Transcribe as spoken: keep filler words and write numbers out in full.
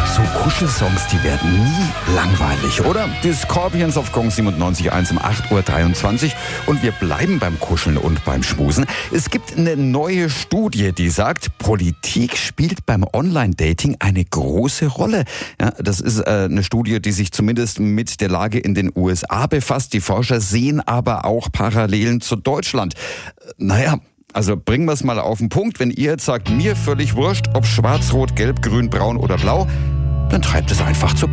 So Kuschelsongs, die werden nie langweilig, oder? Die Scorpions auf Gong siebenundneunzig Komma eins um acht Uhr dreiundzwanzig. Und wir bleiben beim Kuscheln und beim Schmusen. Es gibt eine neue Studie, die sagt, Politik spielt beim Online-Dating eine große Rolle. Ja, das ist äh, eine Studie, die sich zumindest mit der Lage in den U S A befasst. Die Forscher sehen aber auch Parallelen zu Deutschland. Äh, naja, Also bringen wir es mal auf den Punkt. Wenn ihr jetzt sagt, mir völlig wurscht, ob schwarz, rot, gelb, grün, braun oder blau, dann treibt es einfach zu